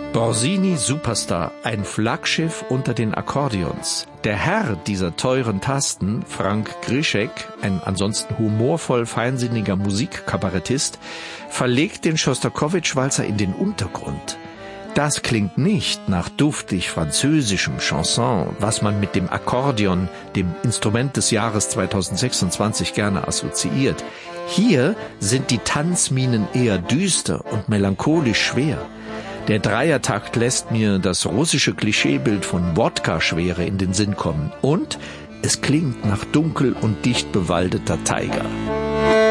Borsini Superstar, ein Flaggschiff unter den Akkordeons. Der Herr dieser teuren Tasten, Frank Grischek, ein ansonsten humorvoll feinsinniger Musikkabarettist, verlegt den Schostakowitsch-Walzer in den Untergrund. Das klingt nicht nach duftig französischem Chanson, was man mit dem Akkordeon, dem Instrument des Jahres 2026, gerne assoziiert. Hier sind die Tanzminen eher düster und melancholisch schwer. Der Dreiertakt lässt mir das russische Klischeebild von Wodka-Schwere in den Sinn kommen. Und es klingt nach dunkel und dicht bewaldeter Taiga.